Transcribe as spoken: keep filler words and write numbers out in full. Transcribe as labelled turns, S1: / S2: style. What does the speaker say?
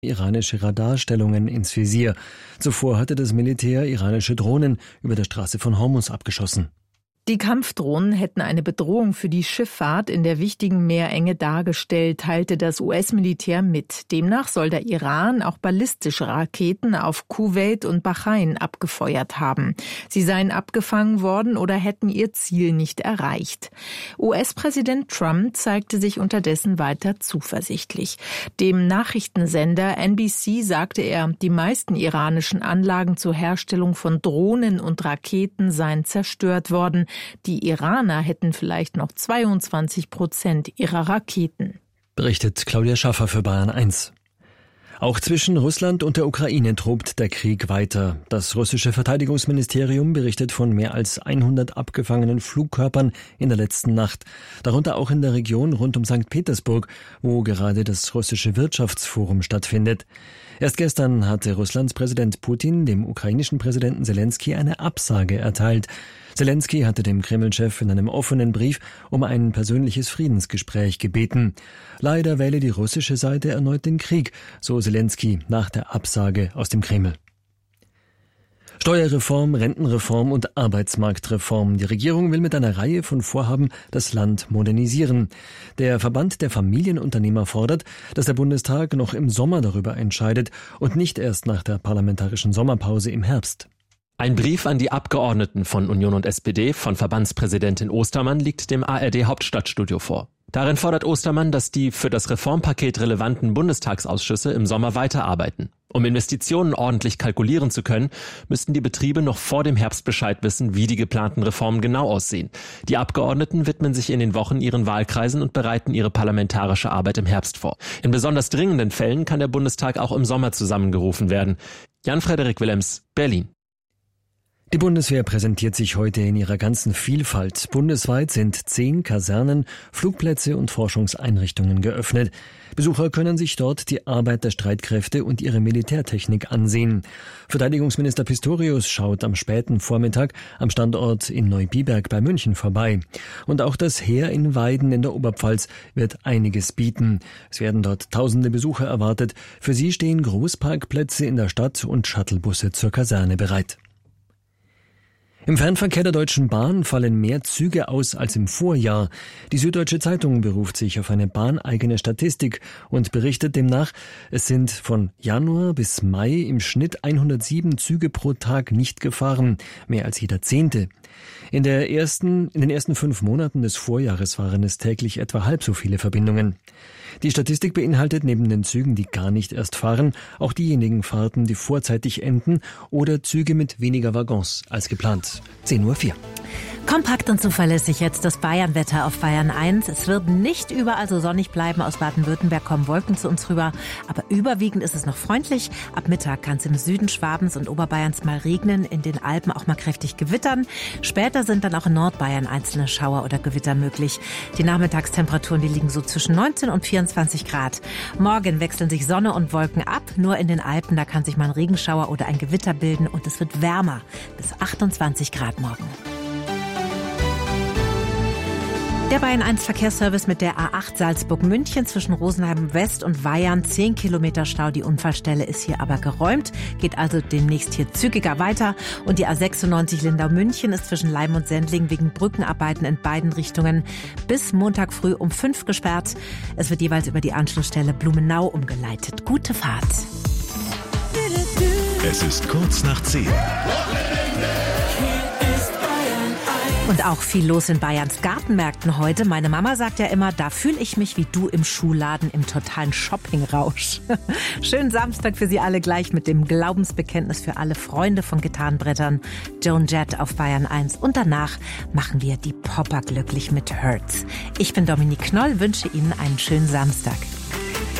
S1: iranische Radarstellungen ins Visier. Zuvor hatte das Militär iranische Drohnen über der Straße von Hormuz abgeschossen.
S2: Die Kampfdrohnen hätten eine Bedrohung für die Schifffahrt in der wichtigen Meerenge dargestellt, teilte das U S-Militär mit. Demnach soll der Iran auch ballistische Raketen auf Kuwait und Bahrain abgefeuert haben. Sie seien abgefangen worden oder hätten ihr Ziel nicht erreicht. U S-Präsident Trump zeigte sich unterdessen weiter zuversichtlich. Dem Nachrichtensender N B C sagte er, die meisten iranischen Anlagen zur Herstellung von Drohnen und Raketen seien zerstört worden. Die Iraner hätten vielleicht noch zweiundzwanzig Prozent ihrer Raketen.
S1: Berichtet Claudia Schaffer für Bayern eins. Auch zwischen Russland und der Ukraine tobt der Krieg weiter. Das russische Verteidigungsministerium berichtet von mehr als hundert abgefangenen Flugkörpern in der letzten Nacht. Darunter auch in der Region rund um Sankt Petersburg, wo gerade das russische Wirtschaftsforum stattfindet. Erst gestern hatte Russlands Präsident Putin dem ukrainischen Präsidenten Selenskyj eine Absage erteilt. Selenskyj hatte dem Kreml-Chef in einem offenen Brief um ein persönliches Friedensgespräch gebeten. Leider wähle die russische Seite erneut den Krieg, so Selenskyj nach der Absage aus dem Kreml. Steuerreform, Rentenreform und Arbeitsmarktreform. Die Regierung will mit einer Reihe von Vorhaben das Land modernisieren. Der Verband der Familienunternehmer fordert, dass der Bundestag noch im Sommer darüber entscheidet und nicht erst nach der parlamentarischen Sommerpause im Herbst.
S3: Ein Brief an die Abgeordneten von Union und S P D von Verbandspräsidentin Ostermann liegt dem A R D-Hauptstadtstudio vor. Darin fordert Ostermann, dass die für das Reformpaket relevanten Bundestagsausschüsse im Sommer weiterarbeiten. Um Investitionen ordentlich kalkulieren zu können, müssten die Betriebe noch vor dem Herbst Bescheid wissen, wie die geplanten Reformen genau aussehen. Die Abgeordneten widmen sich in den Wochen ihren Wahlkreisen und bereiten ihre parlamentarische Arbeit im Herbst vor. In besonders dringenden Fällen kann der Bundestag auch im Sommer zusammengerufen werden. Jan-Frederik Willems, Berlin.
S1: Die Bundeswehr präsentiert sich heute in ihrer ganzen Vielfalt. Bundesweit sind zehn Kasernen, Flugplätze und Forschungseinrichtungen geöffnet. Besucher können sich dort die Arbeit der Streitkräfte und ihre Militärtechnik ansehen. Verteidigungsminister Pistorius schaut am späten Vormittag am Standort in Neubiberg bei München vorbei. Und auch das Heer in Weiden in der Oberpfalz wird einiges bieten. Es werden dort tausende Besucher erwartet. Für sie stehen Großparkplätze in der Stadt und Shuttlebusse zur Kaserne bereit. Im Fernverkehr der Deutschen Bahn fallen mehr Züge aus als im Vorjahr. Die Süddeutsche Zeitung beruft sich auf eine bahneigene Statistik und berichtet demnach, es sind von Januar bis Mai im Schnitt hundertsieben Züge pro Tag nicht gefahren, mehr als jeder Zehnte. In der ersten, in den ersten fünf Monaten des Vorjahres waren es täglich etwa halb so viele Verbindungen. Die Statistik beinhaltet neben den Zügen, die gar nicht erst fahren, auch diejenigen Fahrten, die vorzeitig enden oder Züge mit weniger Waggons als geplant. zehn Uhr vier.
S4: Kompakt und zuverlässig jetzt das Bayernwetter auf Bayern eins. Es wird nicht überall so sonnig bleiben. Aus Baden-Württemberg kommen Wolken zu uns rüber. Aber überwiegend ist es noch freundlich. Ab Mittag kann es im Süden Schwabens und Oberbayerns mal regnen, in den Alpen auch mal kräftig gewittern. Später sind dann auch in Nordbayern einzelne Schauer oder Gewitter möglich. Die Nachmittagstemperaturen, die liegen so zwischen neunzehn und vierundzwanzig Grad. Morgen wechseln sich Sonne und Wolken ab. Nur in den Alpen, da kann sich mal ein Regenschauer oder ein Gewitter bilden. Und es wird wärmer, bis achtundzwanzig Grad morgen. Der Bayern eins Verkehrsservice mit der A acht Salzburg-München zwischen Rosenheim West und Weyarn. zehn Kilometer Stau. Die Unfallstelle ist hier aber geräumt. Geht also demnächst hier zügiger weiter. Und die A sechsundneunzig Lindau-München ist zwischen Leim und Sendling wegen Brückenarbeiten in beiden Richtungen bis Montag früh um fünf gesperrt. Es wird jeweils über die Anschlussstelle Blumenau umgeleitet. Gute Fahrt.
S5: Es ist kurz nach zehn.
S4: Und auch viel los in Bayerns Gartenmärkten heute. Meine Mama sagt ja immer, da fühle ich mich wie du im Schuhladen im totalen Shoppingrausch. Schönen Samstag für Sie alle gleich mit dem Glaubensbekenntnis für alle Freunde von Gitarrenbrettern. Joan Jett auf Bayern eins. Und danach machen wir die Popper glücklich mit Hurts. Ich bin Dominique Knoll, wünsche Ihnen einen schönen Samstag.